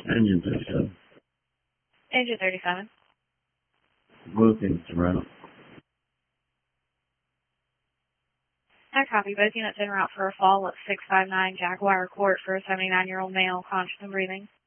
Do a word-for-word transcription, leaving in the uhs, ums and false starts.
Engine thirty-seven. Engine thirty-seven. Booking route. I copy. Both units en route for a fall at six five nine Jaguar Court for a seventy-nine-year-old male, conscious and breathing.